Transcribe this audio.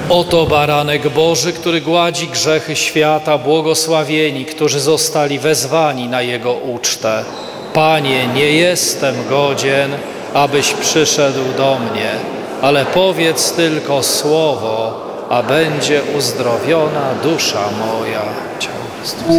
Oto baranek Boży, który gładzi grzechy świata, błogosławieni, którzy zostali wezwani na Jego ucztę. Panie, nie jestem godzien, abyś przyszedł do mnie, ale powiedz tylko słowo, a będzie uzdrowiona dusza moja.